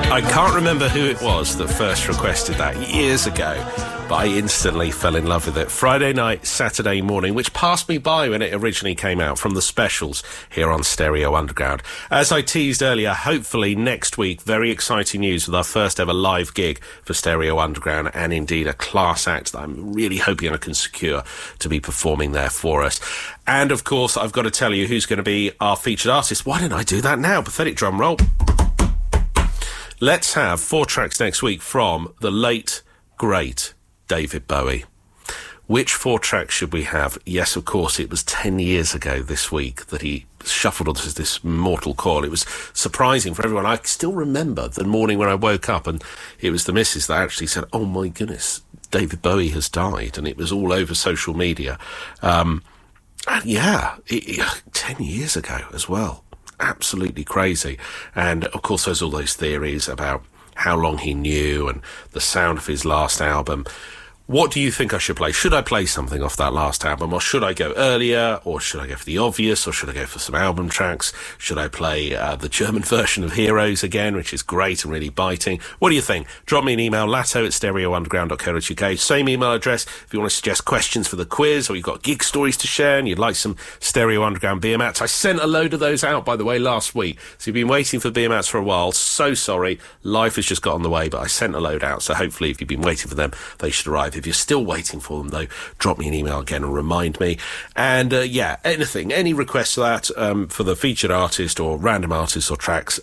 I can't remember who it was that first requested that years ago, but I instantly fell in love with it. Friday night, Saturday morning, which passed me by when it originally came out from the specials here on Stereo Underground. As I teased earlier, hopefully next week, very exciting news with our first ever live gig for Stereo Underground, and indeed a class act that I'm really hoping I can secure to be performing there for us. And of course, I've got to tell you who's going to be our featured artist. Why don't I do that now? Pathetic drum roll. Let's have 4 tracks next week from the late, great David Bowie. Which 4 tracks should we have? Yes, of course, it was 10 years ago this week that he shuffled onto this mortal coil. It was surprising for everyone. I still remember the morning when I woke up and it was the missus that actually said, oh my goodness, David Bowie has died. And it was all over social media. And yeah, 10 years ago as well. Absolutely crazy. And of course there's all those theories about how long he knew and the sound of his last album. What do you think I should play? Should I play something off that last album, or should I go earlier, or should I go for the obvious, or should I go for some album tracks? Should I play the German version of Heroes again, which is great and really biting? What do you think? Drop me an email, latto@stereounderground.co.uk. Same email address if you want to suggest questions for the quiz, or you've got gig stories to share and you'd like some Stereo Underground beer mats. I sent a load of those out, by the way, last week. So you've been waiting for beer mats for a while. So sorry. Life has just got in the way, but I sent a load out. So hopefully if you've been waiting for them, they should arrive. If you're still waiting for them, though, drop me an email again and remind me. And, yeah, anything, any requests for that, for the featured artist or random artists or tracks,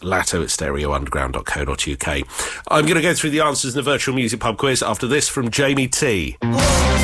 latto@stereounderground.co.uk. I'm going to go through the answers in the virtual music pub quiz after this from Jamie T.